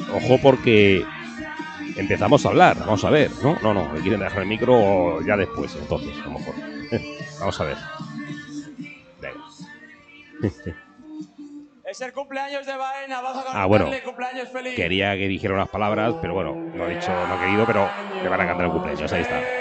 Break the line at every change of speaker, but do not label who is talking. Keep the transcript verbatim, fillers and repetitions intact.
ojo porque empezamos a hablar. Vamos a ver, ¿no? No, no, me quieren dejar el micro ya después, entonces, a lo mejor. Vamos a ver. Venga.
Es el cumpleaños de Baena, vamos a cantarle
Ah, bueno,
cumpleaños feliz.
quería que dijera unas palabras, pero bueno, no ha dicho, no ha querido, pero le van a cantar el cumpleaños, ahí está.